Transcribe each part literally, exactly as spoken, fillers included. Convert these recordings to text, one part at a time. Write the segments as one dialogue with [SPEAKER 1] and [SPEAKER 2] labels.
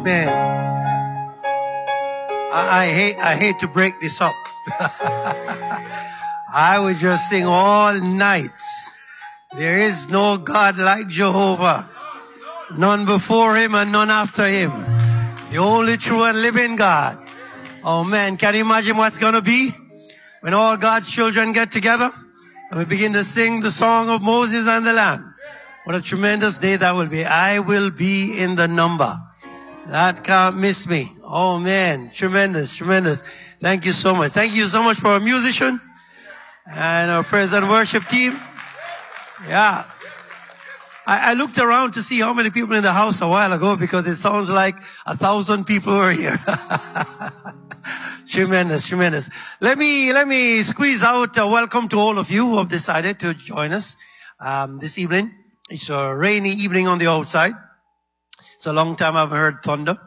[SPEAKER 1] Man, I, I hate I hate to break this up. I would just sing all night. There is no God like Jehovah. None before him and none after him. The only true and living God. Oh man, can you imagine what's going to be when all God's children get together and we begin to sing the song of Moses and the Lamb? What a tremendous day that will be. I will be in the number. That can't miss me. Oh man, tremendous, tremendous. Thank you so much. Thank you so much for our musician and our praise and worship team. Yeah. I, I looked around to see how many people in the house a while ago because it sounds like a thousand people were here. Tremendous, tremendous. Let me, let me squeeze out a welcome to all of you who have decided to join us, um, this evening. It's a rainy evening on the outside. It's a long time I've heard thunder.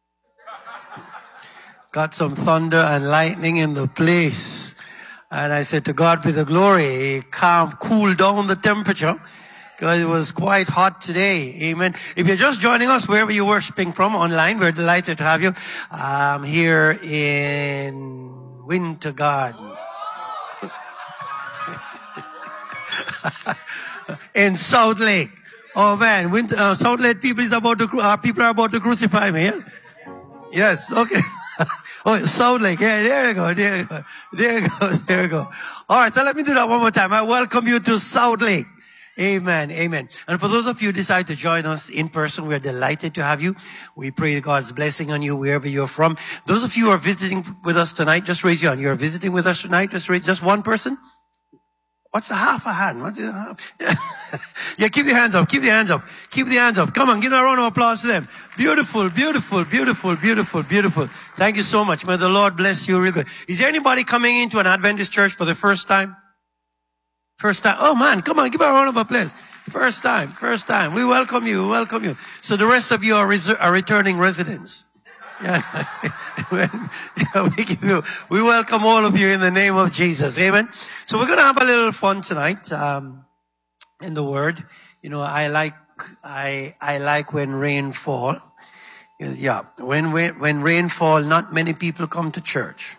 [SPEAKER 1] Got some thunder and lightning in the place. And I said, to God be the glory. He calm, cool down the temperature because it was quite hot today. Amen. If you're just joining us wherever you're worshiping from online, we're delighted to have you um, here in Winter Garden. In South Lake. Oh man, Winter, uh, South Lake people is about to, uh, people are about to crucify me. Yeah? Yes, okay. Oh, South Lake. Yeah, there you go, there you go, there you go, there you go. All right, so let me do that one more time. I welcome you to South Lake. Amen, amen. And for those of you who decide to join us in person, we're delighted to have you. We pray God's blessing on you wherever you're from. Those of you who are visiting with us tonight, just raise your hand. You're visiting with us tonight, just raise just one person. What's a half a hand? What's a half? Yeah, keep the hands up. Keep the hands up. Keep the hands up. Come on, give a round of applause to them. Beautiful, beautiful, beautiful, beautiful, beautiful. Thank you so much. May the Lord bless you real good. Is there anybody coming into an Adventist church for the first time? First time. Oh man, come on, give a round of applause. First time, first time. We welcome you, we welcome you. So the rest of you are, res- are returning residents. Yeah. Yeah, we, give you, we welcome all of you in the name of Jesus. Amen. So we're going to have a little fun tonight um, in the Word. You know, I like I I like when rain fall. Yeah, when when, when rain fall, not many people come to church.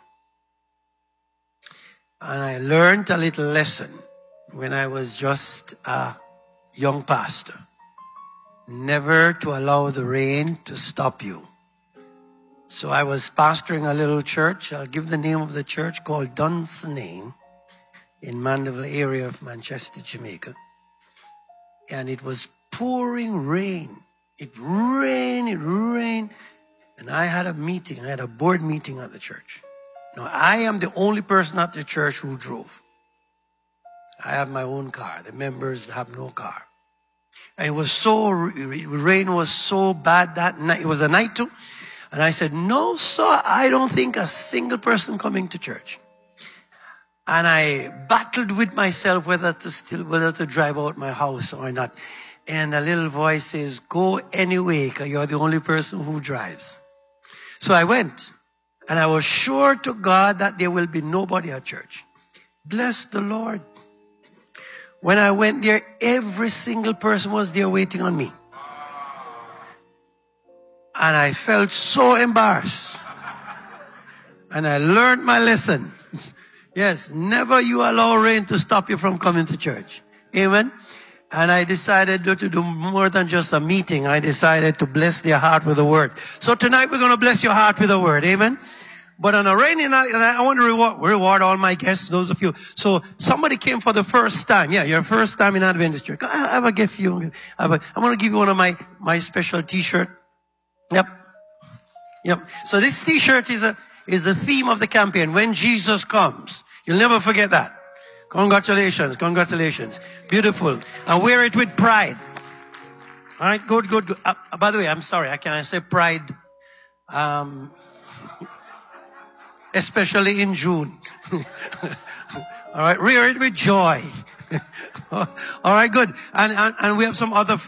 [SPEAKER 1] And I learned a little lesson when I was just a young pastor. Never to allow the rain to stop you. So I was pastoring a little church. I'll give the name of the church, called Dunsinane in Mandeville area of Manchester, Jamaica. And it was pouring rain. It rained, it rained. And I had a meeting. I had a board meeting at the church. Now, I am the only person at the church who drove. I have my own car. The members have no car. And it was so, rain was so bad that night. It was a night too. And I said, no, sir, I don't think a single person coming to church. And I battled with myself whether to still, whether to drive out my house or not. And a little voice says, go anyway, because you're the only person who drives. So I went. And I was sure to God that there will be nobody at church. Bless the Lord. When I went there, every single person was there waiting on me. And I felt so embarrassed. And I learned my lesson. Yes, never you allow rain to stop you from coming to church. Amen. And I decided to do more than just a meeting. I decided to bless their heart with a word. So tonight we're going to bless your heart with a word. Amen. But on a rainy night, I want to reward, reward all my guests, those of you. So somebody came for the first time. Yeah, your first time in Adventist church. I have a gift for you. I have a, I'm going to give you one of my, my special t-shirt. Yep. Yep. So this t-shirt is a, is the theme of the campaign. When Jesus comes. You'll never forget that. Congratulations. Congratulations. Beautiful. And wear it with pride. All right. Good, good, good. Uh, by the way, I'm sorry. I can't say pride. Um, especially in June. All right. Wear it with joy. All right. Good. And, and, and we have some other